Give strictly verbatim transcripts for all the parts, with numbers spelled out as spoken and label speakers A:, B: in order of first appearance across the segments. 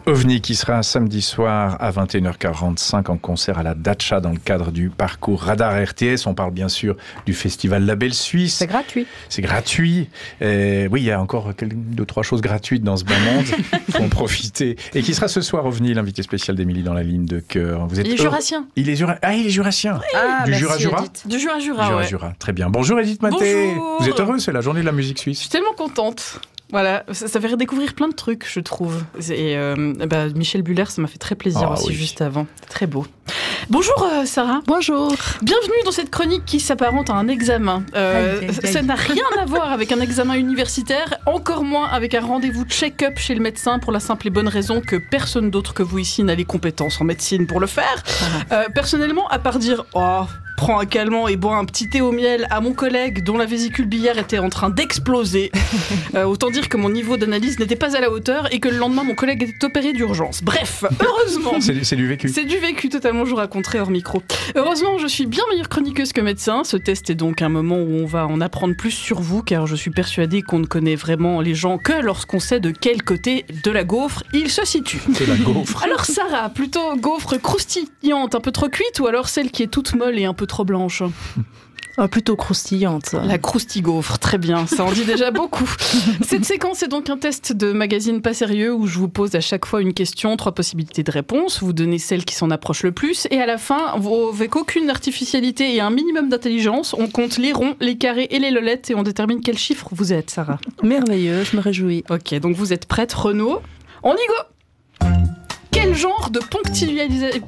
A: OVNI qui sera un samedi soir à vingt et une heures quarante-cinq en concert à la Dacha dans le cadre du parcours Radar R T S. On parle bien sûr du festival Label Suisse.
B: C'est gratuit.
A: C'est gratuit. Et oui, il y a encore deux, trois choses gratuites dans ce bas monde. Il faut en profiter. Et qui sera ce soir OVNI, l'invité spécial d'Émilie dans la ligne de cœur. Vous êtes
C: il est jurassien.
A: Il est jura... Ah, il est jurassien.
B: Ah,
A: du
B: merci,
A: Jura-Jura.
C: Du Jura-Jura,
A: Jura,
C: ouais.
A: Jura. Très bien. Bonjour Edith Maté.
C: Bonjour.
A: Vous êtes heureux, c'est la journée de la musique
C: Je
A: suisse.
C: suis tellement contente. Voilà, ça, ça fait redécouvrir plein de trucs, je trouve. Et euh, bah, Michel Buller, ça m'a fait très plaisir
A: Ah,
C: aussi
A: oui.
C: juste avant. Très beau. Bonjour euh, Sarah.
B: Bonjour.
C: Bienvenue dans cette chronique qui s'apparente à un examen. Euh,
B: Aïe, aïe, aïe.
C: Ça n'a rien à voir avec un examen universitaire, encore moins avec un rendez-vous check-up chez le médecin pour la simple et bonne raison que personne d'autre que vous ici n'a les compétences en médecine pour le faire. Euh, personnellement, à part dire « Oh, prends un calmant et bois un petit thé au miel » à mon collègue dont la vésicule biliaire était en train d'exploser, euh, autant dire que mon niveau d'analyse n'était pas à la hauteur et que le lendemain, mon collègue était opéré d'urgence. Bref, heureusement...
A: C'est, c'est du vécu.
C: C'est du vécu totalement, je vous raconterai hors micro. Heureusement, je suis bien meilleure chroniqueuse que médecin. Ce test est donc un moment où on va en apprendre plus sur vous, car je suis persuadée qu'on ne connaît vraiment les gens que lorsqu'on sait de quel côté de la gaufre ils se situent.
A: C'est la gaufre.
C: Alors Sarah, plutôt gaufre croustillante, un peu trop cuite, ou alors celle qui est toute molle et un peu trop blanche?
B: Oh, plutôt croustillante.
C: La crousty-gaufre, très bien, ça en dit déjà beaucoup. Cette séquence est donc un test de magazine pas sérieux où je vous pose à chaque fois une question, trois possibilités de réponse, vous donnez celle qui s'en approche le plus, et à la fin, vous- avec aucune artificialité et un minimum d'intelligence, on compte les ronds, les carrés et les lolettes et on détermine quel chiffre vous êtes, Sarah.
B: Merveilleux, je me réjouis.
C: Ok, donc vous êtes prête, Renaud? On y go! Quel genre de ponctualisation...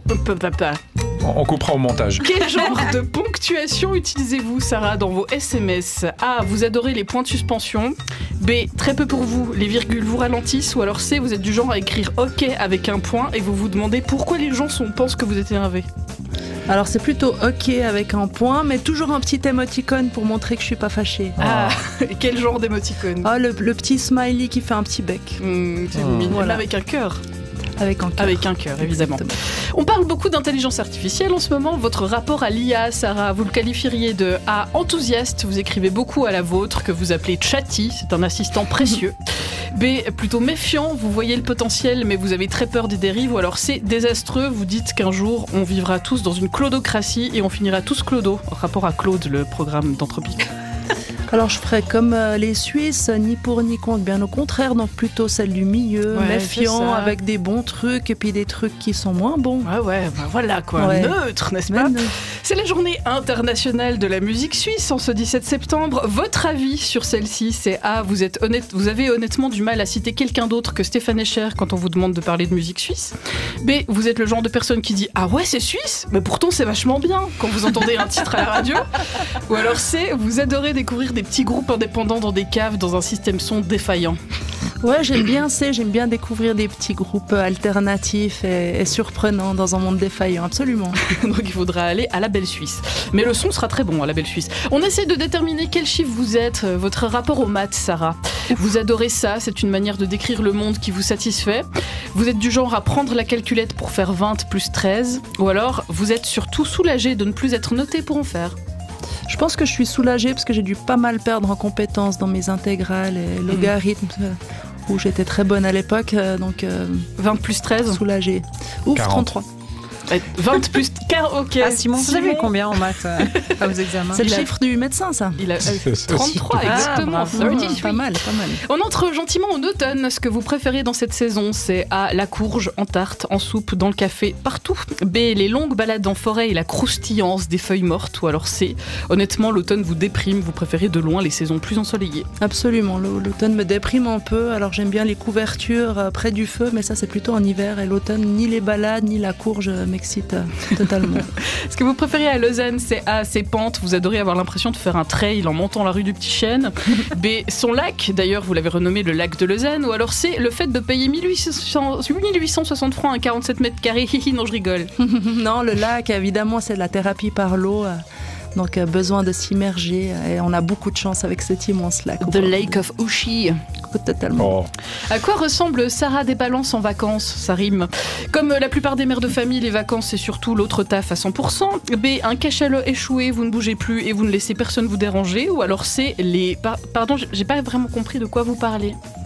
A: On, on coupera au montage.
C: Quel genre de ponctuation utilisez-vous, Sarah, dans vos S M S? A. Vous adorez les points de suspension. B. Très peu pour vous, les virgules vous ralentissent. Ou alors C. Vous êtes du genre à écrire OK avec un point et vous vous demandez pourquoi les gens sont, pensent que vous êtes énervé.
B: Alors c'est plutôt OK avec un point, mais toujours un petit émoticône pour montrer que je suis pas fâchée.
C: Ah, quel genre d'émoticône?
B: Ah, le, le petit smiley qui fait un petit bec.
C: Hmm, c'est
A: Oh.
C: mignon.
B: Voilà.
C: Avec un cœur.
B: Avec un cœur.
C: Avec un cœur, évidemment.
B: Exactement.
C: On parle beaucoup d'intelligence artificielle en ce moment. Votre rapport à l'I A, Sarah, vous le qualifieriez de A. Enthousiaste, vous écrivez beaucoup à la vôtre, que vous appelez Chatty, c'est un assistant précieux. B. Plutôt méfiant, vous voyez le potentiel, mais vous avez très peur des dérives. Ou alors C. Désastreux, vous dites qu'un jour, on vivra tous dans une clodocratie et on finira tous clodo. Rapport à Claude, le programme d'Entropie.
B: Alors je ferais comme euh, les Suisses, ni pour ni contre, bien au contraire, donc plutôt celle du milieu,
C: Ouais,
B: méfiant,
C: c'est ça.
B: avec des bons trucs et puis des trucs qui sont moins bons.
C: Ouais, ouais, bah voilà quoi,
B: Ouais.
C: neutre, n'est-ce
B: Mais
C: pas?
B: non.
C: C'est la journée internationale de la musique suisse en ce dix-sept septembre. Votre avis sur celle-ci, c'est A. Vous êtes honnête, vous avez honnêtement du mal à citer quelqu'un d'autre que Stéphane Escher quand on vous demande de parler de musique suisse. B. Vous êtes le genre de personne qui dit ah ouais c'est suisse, mais pourtant c'est vachement bien quand vous entendez un titre à la radio. Ou alors C. Vous adorez découvrir des petits groupes indépendants dans des caves dans un système son défaillant.
B: Ouais, j'aime bien c'est, j'aime bien découvrir des petits groupes alternatifs et, et surprenants dans un monde défaillant, absolument.
C: Donc il faudra aller à la Belle Suisse. Mais le son sera très bon à la Belle Suisse. On essaie de déterminer quel chiffre vous êtes, euh, votre rapport aux maths, Sarah. Vous adorez ça, c'est une manière de décrire le monde qui vous satisfait. Vous êtes du genre à prendre la calculette pour faire vingt plus treize. Ou alors, vous êtes surtout soulagé de ne plus être noté pour en faire.
B: Je pense que je suis soulagée parce que j'ai dû pas mal perdre en compétences dans mes intégrales et logarithmes, euh, où j'étais très bonne à l'époque, euh, donc euh,
C: vingt plus treize.
B: soulagée. Ouf,
A: quarante.
B: trente-trois.
C: Euh, vingt plus quarante, ok.
D: Ah, Simon, vous avez combien en maths euh, à vos examens?
B: C'est le
C: Il a-
B: chiffre du médecin, ça.
C: Il a euh,
A: C'est ça.
C: trente-trois,
D: Ah,
C: exactement.
D: bravo.
C: trente-trois.
B: Pas mal, pas mal.
C: On entre gentiment en automne. Ce que vous préférez dans cette saison, c'est A. La courge, en tarte, en soupe, dans le café, partout. B. Les longues balades en forêt et la croustillance des feuilles mortes. Ou alors C. Honnêtement, l'automne vous déprime. Vous préférez de loin les saisons plus ensoleillées.
B: Absolument, l'au- l'automne me déprime un peu, alors j'aime bien les couvertures euh, près du feu, mais ça c'est plutôt en hiver, et l'automne, ni les balades, ni la courge euh, m'excitent euh, totalement.
C: Ce que vous préférez à Lausanne, c'est A. Ses pentes. Vous adorez avoir l'impression de faire un trail en montant la rue du Petit Chêne. B. Son lac. D'ailleurs, vous l'avez renommé le lac de Lausanne. Ou alors C. Le fait de payer mille huit cents, mille huit cent soixante francs à quarante-sept mètres carrés. Hihi, non, je rigole.
B: Non, le lac, évidemment, c'est de la thérapie par l'eau, euh, donc euh, besoin de s'immerger, euh, et on a beaucoup de chance avec cet immense lac.
C: The Lake of Ushi.
B: Totalement.
A: Oh.
C: À quoi ressemble Sarah des balances en vacances? Ça rime. Comme la plupart des mères de famille, les vacances, c'est surtout l'autre taf à cent pour cent. B. Un cachalot échoué, vous ne bougez plus et vous ne laissez personne vous déranger. Ou alors C. Les... Par- Pardon, j'ai pas vraiment compris de quoi vous parlez.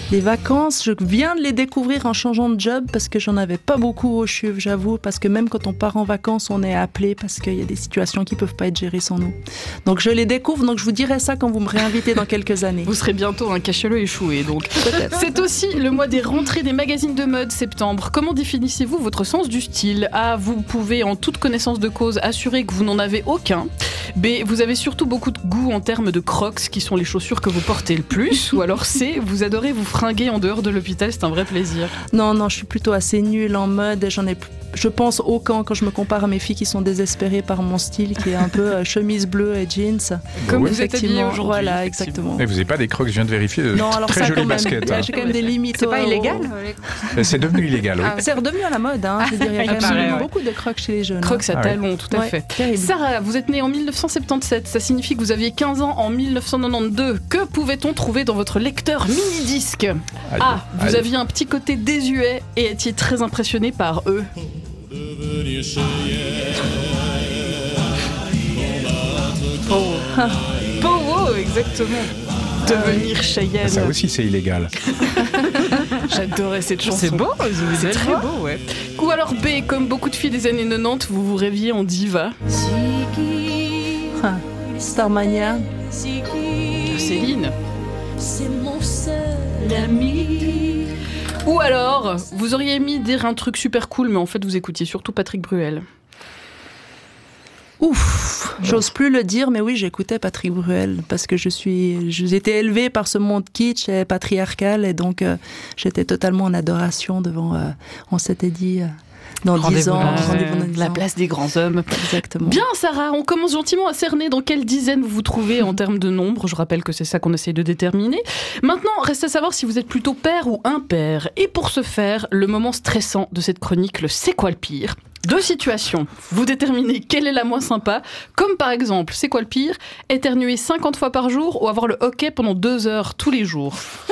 B: Les vacances, je viens de les découvrir en changeant de job parce que j'en avais pas beaucoup au C H U V, j'avoue, parce que même quand on part en vacances, on est appelé parce qu'il y a des situations qui peuvent pas être gérées sans nous. Donc je les découvre, donc je vous dirai ça quand vous me réinvitez dans quelques années.
C: Vous serez bientôt un cachez-le échoué, donc. Peut-être. C'est aussi le mois des rentrées des magazines de mode, septembre. Comment définissez-vous votre sens du style ? A, vous pouvez en toute connaissance de cause assurer que vous n'en avez aucun. B, vous avez surtout beaucoup de goût en termes de Crocs, qui sont les chaussures que vous portez le plus. Ou alors C, vous adorez vous fringuer en dehors de l'hôpital, c'est un vrai plaisir.
B: Non, non, je suis plutôt assez nulle en mode. J'en ai, je pense aucun quand je me compare à mes filles qui sont désespérées par mon style, qui est un peu euh, chemise bleue et jeans.
C: Comme oui. Vous êtes habillée aujourd'hui.
B: Voilà, exactement.
A: Et vous n'avez pas des Crocs, je viens de vérifier, de
B: non, alors
A: très
B: ça,
A: jolies
B: même,
A: baskets. Hein.
B: J'ai quand même des limites.
D: C'est pas
B: au...
D: illégal
A: les... C'est devenu illégal, oui.
B: Ah, c'est redevenu à la mode, hein. Je dirais, il y a quand même
C: ouais.
B: beaucoup de Crocs chez les jeunes.
C: Crocs à
A: ah,
C: talons,
A: ouais.
C: tout à
B: ouais,
C: fait.
B: Terrible.
C: Sarah, vous êtes née en dix-neuf cent soixante-dix-sept, ça signifie que vous aviez quinze ans en dix-neuf cent quatre-vingt-douze. Que pouvait-on trouver dans votre lecteur mini-disque ?
A: Aïe,
C: A, vous
A: aïe.
C: aviez un petit côté désuet et étiez très impressionné par eux. Oh, oh, exactement. Devenir Cheyenne.
A: Ça aussi, c'est illégal.
C: J'adorais cette chanson.
D: C'est beau,
C: c'est très beau, ouais. Ou alors B, comme beaucoup de filles des années quatre-vingt-dix, vous vous rêviez en diva.
B: Ah, Starmania.
C: Céline.
E: C'est mon seul ami.
C: Ou alors, vous auriez aimé dire un truc super cool, mais en fait, vous écoutiez surtout Patrick Bruel.
B: Ouf, j'ose plus le dire, mais oui, j'écoutais Patrick Bruel parce que je suis, j'ai été élevée par ce monde kitsch et patriarcal et donc euh, j'étais totalement en adoration devant. Euh, on s'était dit. Euh, Dans dix ans,
C: euh,
B: rendez-vous dans dix
C: la
B: ans.
C: place des grands hommes.
B: Exactement.
C: Bien, Sarah, on commence gentiment à cerner dans quelle dizaine vous vous trouvez en termes de nombre. Je rappelle que c'est ça qu'on essaye de déterminer. Maintenant, reste à savoir si vous êtes plutôt père ou impair. Et pour ce faire, le moment stressant de cette chronique, le c'est quoi le pire ? Deux situations. Vous déterminez quelle est la moins sympa. Comme par exemple, c'est quoi le pire ? Éternuer cinquante fois par jour ou avoir le hockey pendant deux heures tous les jours.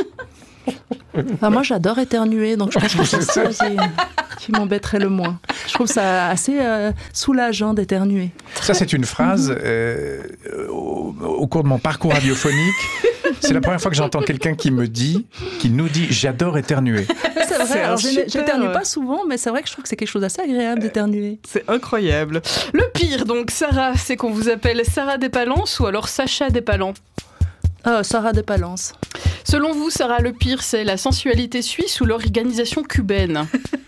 B: Enfin, moi, j'adore éternuer, donc je pense que c'est ça qui, qui m'embêterait le moins. Je trouve ça assez euh, soulageant d'éternuer.
A: Ça, c'est une phrase euh, au, au cours de mon parcours radiophonique. C'est la première fois que j'entends quelqu'un qui me dit, qui nous dit « j'adore éternuer ».
B: C'est vrai,
C: C'est
B: alors,
C: super...
B: j'éternue pas souvent, mais c'est vrai que je trouve que c'est quelque chose d'assez agréable d'éternuer.
C: C'est incroyable. Le pire, donc, Sarah, c'est qu'on vous appelle Sarah Despalances ou alors Sacha Despalans.
B: Oh, Sarah Despalans.
C: Selon vous, Sarah, le pire, c'est la sensualité suisse ou l'organisation cubaine ?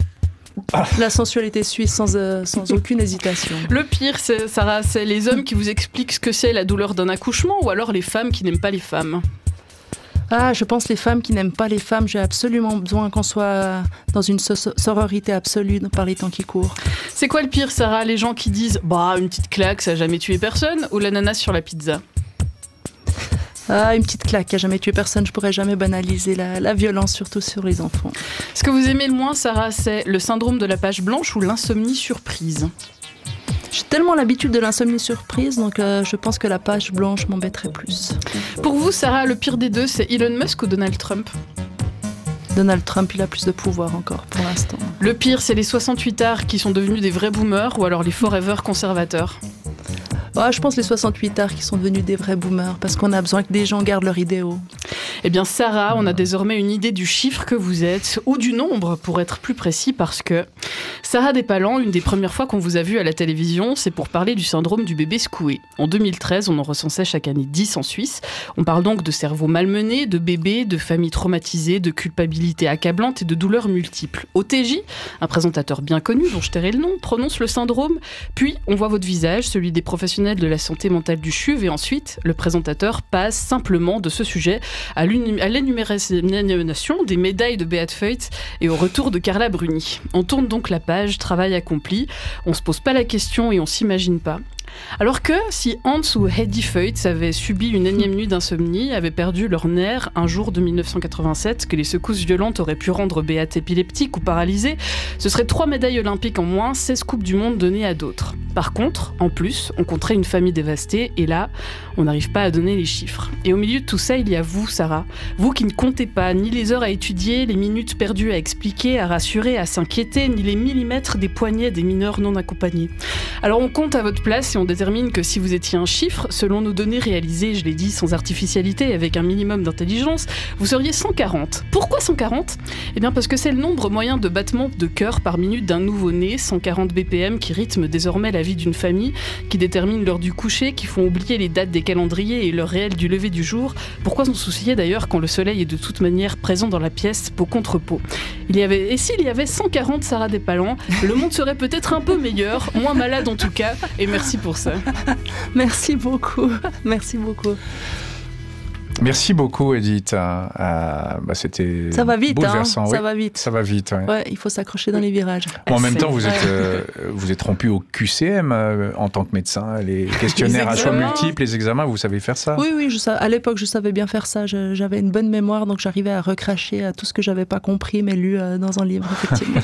B: La sensualité suisse sans, euh, sans aucune hésitation.
C: Le pire, c'est, Sarah, c'est les hommes qui vous expliquent ce que c'est la douleur d'un accouchement ou alors les femmes qui n'aiment pas les femmes ?
B: Ah, je pense les femmes qui n'aiment pas les femmes. J'ai absolument besoin qu'on soit dans une so- sororité absolue par les temps qui courent.
C: C'est quoi le pire, Sarah ? Les gens qui disent « bah, une petite claque, ça n'a jamais tué personne » ou l'ananas sur la pizza ?
B: Ah, une petite claque qui n'a jamais tué personne. Je pourrais jamais banaliser la, la violence, surtout sur les enfants.
C: Ce que vous aimez le moins, Sarah, c'est le syndrome de la page blanche ou l'insomnie surprise ?
B: J'ai tellement l'habitude de l'insomnie surprise, donc euh, je pense que la page blanche m'embêterait plus.
C: Pour vous, Sarah, le pire des deux, c'est Elon Musk ou Donald Trump ?
B: Donald Trump, il a plus de pouvoir encore pour l'instant.
C: Le pire, c'est les soixante-huit arts qui sont devenus des vrais boomers ou alors les forever conservateurs ?
B: Oh, je pense les soixante-huit arts qui sont devenus des vrais boomers parce qu'on a besoin que des gens gardent leurs idéaux.
C: Eh bien, Sarah, on a désormais une idée du chiffre que vous êtes, ou du nombre, pour être plus précis, parce que Sarah Despalans, une des premières fois qu'on vous a vu à la télévision, c'est pour parler du syndrome du bébé secoué. En deux mille treize, on en recensait chaque année dix en Suisse. On parle donc de cerveaux malmenés, de bébés, de familles traumatisées, de culpabilité accablante et de douleurs multiples. O T J, un présentateur bien connu, dont je tairai le nom, prononce le syndrome, puis on voit votre visage, celui des professionnels de la santé mentale du C H U V, et ensuite, le présentateur passe simplement de ce sujet à l'énumération des médailles de Beat Feut et au retour de Carla Bruni. On tourne donc la page, travail accompli, on se pose pas la question et on s'imagine pas. Alors que si Hans ou Heidi Feut avaient subi une énième nuit d'insomnie, avaient perdu leur nerf un jour de mille neuf cent quatre-vingt-sept, que les secousses violentes auraient pu rendre Beat épileptique ou paralysée, ce serait trois médailles olympiques en moins, seize coupes du monde données à d'autres. Par contre, en plus, on compterait une famille dévastée, et là, on n'arrive pas à donner les chiffres. Et au milieu de tout ça, il y a vous, Sarah. Vous qui ne comptez pas ni les heures à étudier, les minutes perdues à expliquer, à rassurer, à s'inquiéter, ni les millimètres des poignets des mineurs non accompagnés. Alors on compte à votre place et on détermine que si vous étiez un chiffre, selon nos données réalisées, je l'ai dit, sans artificialité, avec un minimum d'intelligence, vous seriez cent quarante. Pourquoi cent quarante ? Eh bien parce que c'est le nombre moyen de battements de cœur par minute d'un nouveau-né, cent quarante B P M, qui rythment désormais la vie d'une famille, qui déterminent l'heure du coucher, qui font oublier les dates des calendriers et l'heure réelle du lever du jour. Pourquoi s'en soucier d'ailleurs quand le soleil est de toute manière présent dans la pièce, peau contre peau ? Il y avait, et s'il y avait cent quarante Sarah Despalans, le monde serait peut-être un peu meilleur, moins malade en tout cas, et merci pour ça.
B: Merci beaucoup, merci beaucoup.
A: Merci beaucoup, Edith. Euh, bah, c'était
B: ça va vite,
A: bouleversant.
B: Hein,
A: oui.
B: ça va vite.
A: Ça va vite. Ouais.
B: Ouais, il faut s'accrocher dans les virages.
A: Bon, en même temps, vous êtes, euh, vous êtes rompu au Q C M euh, en tant que médecin. Les questionnaires les à choix multiples, les examens, vous savez faire ça ?
B: Oui, oui. Je, à l'époque, je savais bien faire ça. Je, j'avais une bonne mémoire, donc j'arrivais à recracher à tout ce que j'avais pas compris, mais lu euh, dans un livre, effectivement.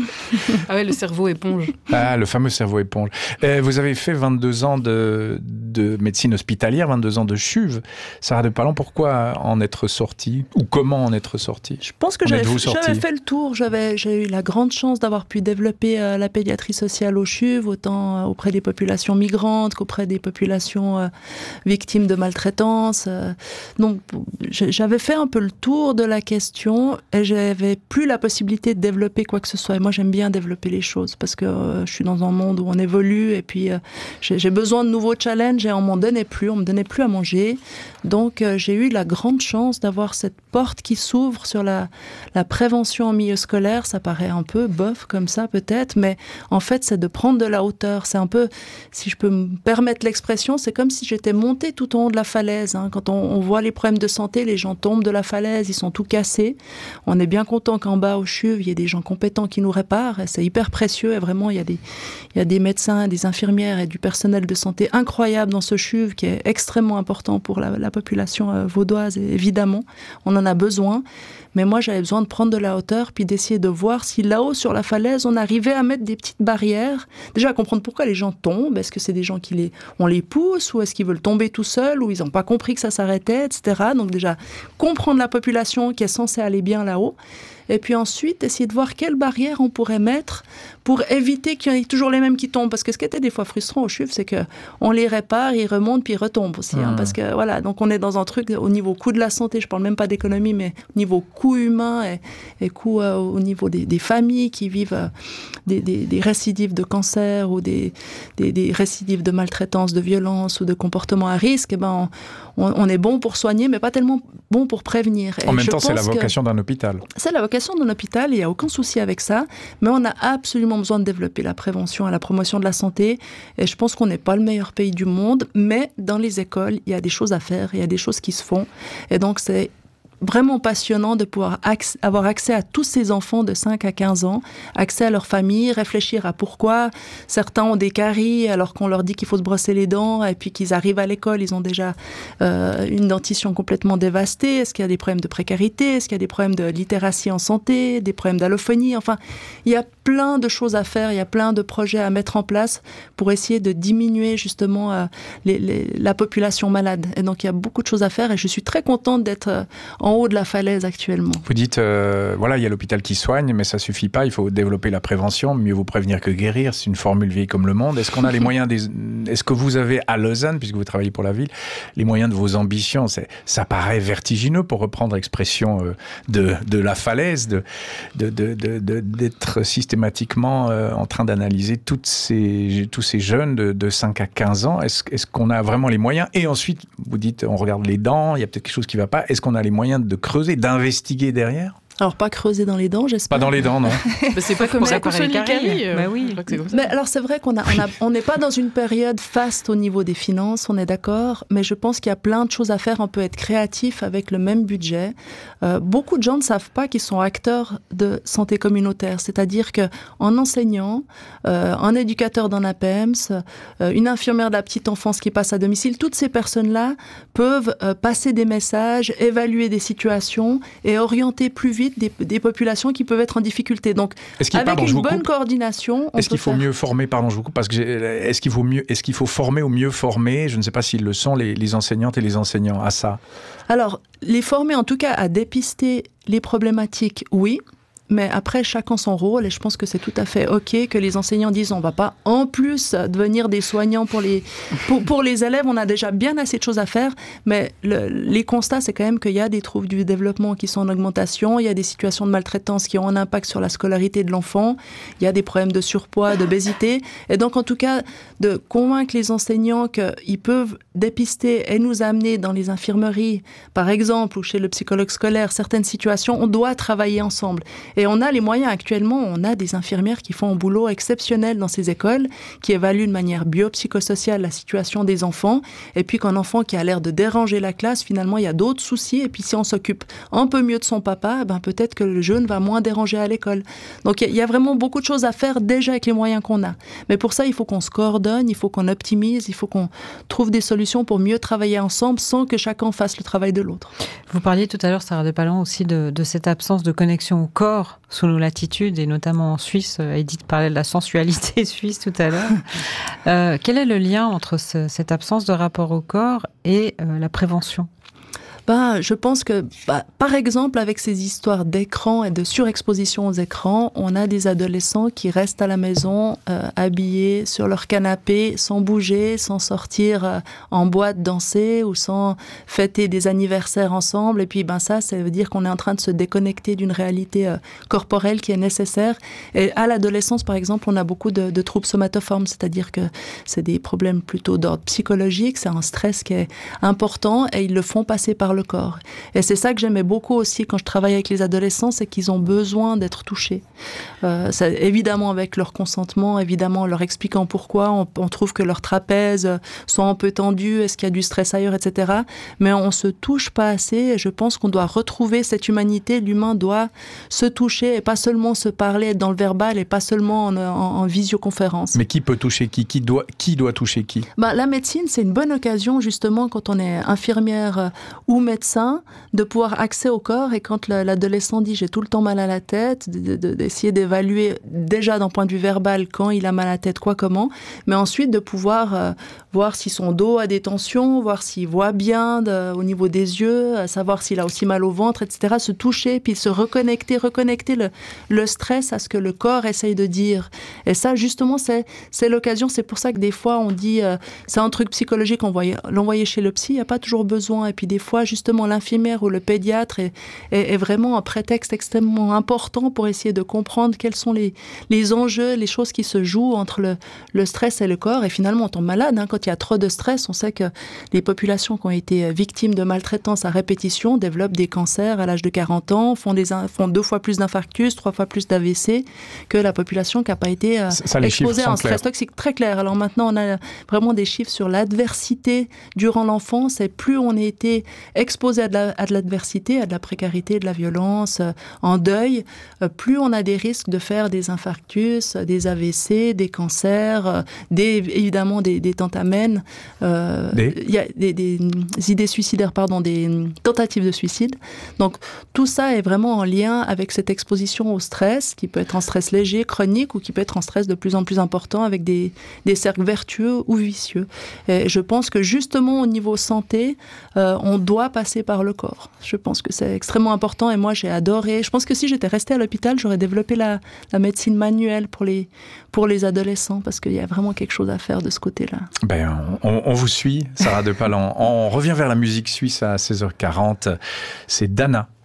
C: Ah ouais, le cerveau éponge.
A: Ah, le fameux cerveau éponge. Euh, vous avez fait vingt-deux ans de, de médecine hospitalière, vingt-deux ans de C H U V. Sarah Despalans, pourquoi en être sortie ? Ou comment en être sortie ?
B: Je pense que j'avais, j'avais fait le tour. J'avais, j'ai eu la grande chance d'avoir pu développer euh, la pédiatrie sociale au C H U V, autant euh, auprès des populations migrantes qu'auprès des populations euh, victimes de maltraitance. Euh, donc, j'avais fait un peu le tour de la question et j'avais plus la possibilité de développer quoi que ce soit. Et moi, j'aime bien développer les choses parce que euh, je suis dans un monde où on évolue et puis euh, j'ai, j'ai besoin de nouveaux challenges et on m'en donnait plus, on me donnait plus à manger. Donc, euh, j'ai eu la grande chance d'avoir cette porte qui s'ouvre sur la, la prévention en milieu scolaire. Ça paraît un peu bof comme ça peut-être, mais en fait c'est de prendre de la hauteur. C'est un peu, si je peux me permettre l'expression, c'est comme si j'étais montée tout en haut de la falaise. Hein. Quand on, on voit les problèmes de santé, les gens tombent de la falaise, ils sont tout cassés. On est bien content qu'en bas au C H U V, il y ait des gens compétents qui nous réparent. Et c'est hyper précieux et vraiment il y a des, il y a des médecins, des infirmières et du personnel de santé incroyable dans ce C H U V qui est extrêmement important pour la, la population euh, vaudoise. Et évidemment, on en a besoin, mais moi j'avais besoin de prendre de la hauteur puis d'essayer de voir si là-haut sur la falaise on arrivait à mettre des petites barrières, déjà à comprendre pourquoi les gens tombent, est-ce que c'est des gens qui les, on les pousse ou est-ce qu'ils veulent tomber tout seuls ou ils n'ont pas compris que ça s'arrêtait, et cetera. Donc déjà comprendre la population qui est censée aller bien là-haut et puis ensuite essayer de voir quelles barrières on pourrait mettre pour éviter qu'il y en ait toujours les mêmes qui tombent, parce que ce qui était des fois frustrant au C H U V, c'est qu'on les répare, ils remontent puis ils retombent aussi, hein, mmh. parce que voilà, donc on est dans un truc au niveau coût de la santé, je parle même pas d'économie, mais au niveau coût humain et, et coût euh, au niveau des, des familles qui vivent euh, des, des, des récidives de cancer ou des, des, des récidives de maltraitance, de violence ou de comportement à risque, et ben on, on, on est bon pour soigner, mais pas tellement bon pour prévenir. Et
A: en même temps, c'est la vocation d'un hôpital.
B: C'est la vocation d'un hôpital, il n'y a aucun souci avec ça, mais on a absolument besoin de développer la prévention et la promotion de la santé. Et je pense qu'on n'est pas le meilleur pays du monde, mais dans les écoles, il y a des choses à faire, il y a des choses qui se font. Et donc, c'est vraiment passionnant de pouvoir ac- avoir accès à tous ces enfants de cinq à quinze ans, accès à leur famille, réfléchir à pourquoi certains ont des caries alors qu'on leur dit qu'il faut se brosser les dents et puis qu'ils arrivent à l'école, ils ont déjà euh, une dentition complètement dévastée. Est-ce qu'il y a des problèmes de précarité? Est-ce qu'il y a des problèmes de littératie en santé? Des problèmes d'allophonie? Enfin, il y a plein de choses à faire, il y a plein de projets à mettre en place pour essayer de diminuer justement euh, les, les, la population malade. Et donc, il y a beaucoup de choses à faire et je suis très contente d'être euh, en en haut de la falaise actuellement.
A: Vous dites, euh, voilà, il y a l'hôpital qui soigne, mais ça suffit pas, il faut développer la prévention, mieux vaut prévenir que guérir, c'est une formule vieille comme le monde. Est-ce qu'on a les moyens, des... est-ce que vous avez à Lausanne, puisque vous travaillez pour la ville, les moyens de vos ambitions? C'est... Ça paraît vertigineux, pour reprendre l'expression euh, de, de la falaise, de, de, de, de, de, d'être systématiquement euh, en train d'analyser toutes ces, tous ces jeunes de, de cinq à quinze ans. Est-ce, est-ce qu'on a vraiment les moyens? Et ensuite, vous dites, on regarde les dents, il y a peut-être quelque chose qui ne va pas. Est-ce qu'on a les moyens de creuser, d'investiguer derrière?
B: Alors, pas creuser dans les dents, j'espère.
A: Pas dans les dents, non.
C: bah, c'est pas comme ça qu'on soigne les caries. Euh,
D: bah oui.
C: c'est comme ça.
B: Mais alors, c'est vrai qu'on a, on a, on n'est pas dans une période faste au niveau des finances, on est d'accord, mais je pense qu'il y a plein de choses à faire. On peut être créatif avec le même budget. Euh, beaucoup de gens ne savent pas qu'ils sont acteurs de santé communautaire, c'est-à-dire que en enseignant, euh, un éducateur d'un A P E M S, euh, une infirmière de la petite enfance qui passe à domicile, toutes ces personnes-là peuvent euh, passer des messages, évaluer des situations et orienter plus vite Des, des populations qui peuvent être en difficulté. Donc, avec
A: pardon,
B: une bonne coordination, on
A: est-ce
B: peut
A: qu'il faut
B: faire...
A: mieux former, pardon, je vous coupe, parce que j'ai, est-ce qu'il faut mieux, est-ce qu'il faut former ou mieux former, je ne sais pas s'ils le sont, les, les enseignantes et les enseignants à ça?
B: Alors, les former en tout cas à dépister les problématiques, oui. mais après, chacun son rôle, et je pense que c'est tout à fait OK que les enseignants disent on ne va pas en plus devenir des soignants pour les, pour, pour les élèves, on a déjà bien assez de choses à faire, mais le, les constats, c'est quand même qu'il y a des troubles du développement qui sont en augmentation, il y a des situations de maltraitance qui ont un impact sur la scolarité de l'enfant, il y a des problèmes de surpoids, d'obésité, et donc en tout cas, de convaincre les enseignants qu'ils peuvent dépister et nous amener dans les infirmeries, par exemple, ou chez le psychologue scolaire, certaines situations, on doit travailler ensemble. Et on a les moyens actuellement, on a des infirmières qui font un boulot exceptionnel dans ces écoles, qui évaluent de manière biopsychosociale la situation des enfants, et puis qu'un enfant qui a l'air de déranger la classe, finalement, il y a d'autres soucis, et puis si on s'occupe un peu mieux de son papa, ben peut-être que le jeune va moins déranger à l'école. Donc il y a vraiment beaucoup de choses à faire déjà avec les moyens qu'on a. Mais pour ça, il faut qu'on se coordonne, il faut qu'on optimise, il faut qu'on trouve des solutions pour mieux travailler ensemble sans que chacun fasse le travail de l'autre.
D: Vous parliez tout à l'heure, Sarah de Palan, aussi de, de cette absence de connexion au corps sous nos latitudes, et notamment en Suisse. Edith parlait de la sensualité suisse tout à l'heure. Euh, quel est le lien entre ce, cette absence de rapport au corps et euh, la prévention ?
B: Ben, je pense que, bah, par exemple, avec ces histoires d'écran et de surexposition aux écrans, on a des adolescents qui restent à la maison, euh, habillés sur leur canapé, sans bouger, sans sortir euh, en boîte danser ou sans fêter des anniversaires ensemble. Et puis, ben ça, ça veut dire qu'on est en train de se déconnecter d'une réalité euh, corporelle qui est nécessaire. Et à l'adolescence, par exemple, on a beaucoup de, de troubles somatoformes, c'est-à-dire que c'est des problèmes plutôt d'ordre psychologique, c'est un stress qui est important et ils le font passer par le corps. Et c'est ça que j'aimais beaucoup aussi quand je travaille avec les adolescents, c'est qu'ils ont besoin d'être touchés. Euh, ça, évidemment avec leur consentement, évidemment en leur expliquant pourquoi, on, on trouve que leurs trapèzes sont un peu tendus, est-ce qu'il y a du stress ailleurs, et cetera. Mais on se touche pas assez et je pense qu'on doit retrouver cette humanité. L'humain doit se toucher et pas seulement se parler, être dans le verbal et pas seulement en, en, en visioconférence.
A: Mais qui peut toucher qui qui doit, qui doit toucher qui ?
B: Bah, la médecine, c'est une bonne occasion justement quand on est infirmière ou médecin, de pouvoir accès au corps, et quand l'adolescent dit j'ai tout le temps mal à la tête, de, de, d'essayer d'évaluer déjà d'un point de vue verbal quand il a mal à la tête, quoi, comment, mais ensuite de pouvoir euh, voir si son dos a des tensions, voir s'il voit bien de, au niveau des yeux, savoir s'il a aussi mal au ventre, et cetera. Se toucher, puis se reconnecter, reconnecter le, le stress à ce que le corps essaye de dire. Et ça, justement, c'est, c'est l'occasion. C'est pour ça que des fois, on dit euh, c'est un truc psychologique, on voyait, l'envoyer chez le psy, il n'y a pas toujours besoin. Et puis des fois, justement, l'infirmière ou le pédiatre est, est, est vraiment un prétexte extrêmement important pour essayer de comprendre quels sont les, les enjeux, les choses qui se jouent entre le, le stress et le corps. Et finalement, on tombe malade. Hein. Quand il y a trop de stress, on sait que les populations qui ont été victimes de maltraitance à répétition développent des cancers à l'âge de quarante ans, font, des, font deux fois plus d'infarctus, trois fois plus d'A V C que la population qui n'a pas été euh, ça, exposée à un stress toxique. Très clair. Alors maintenant, on a vraiment des chiffres sur l'adversité durant l'enfance, et plus on a été exposé à de, la, à de l'adversité, à de la précarité, de la violence, euh, en deuil, euh, plus on a des risques de faire des infarctus, des A V C, des cancers, euh, des, évidemment des, des tentamènes, euh, des... y a des, des idées suicidaires, pardon, des tentatives de suicide. Donc tout ça est vraiment en lien avec cette exposition au stress, qui peut être en stress léger, chronique, ou qui peut être en stress de plus en plus important avec des, des cercles vertueux ou vicieux. Et je pense que justement au niveau santé, euh, on doit passer par le corps. Je pense que c'est extrêmement important, et moi j'ai adoré. Je pense que si j'étais restée à l'hôpital, j'aurais développé la, la médecine manuelle pour les, pour les adolescents, parce qu'il y a vraiment quelque chose à faire de ce côté-là.
A: Ben, on, on vous suit, Sarah de Palan. On revient vers la musique suisse à seize heures quarante. C'est Dana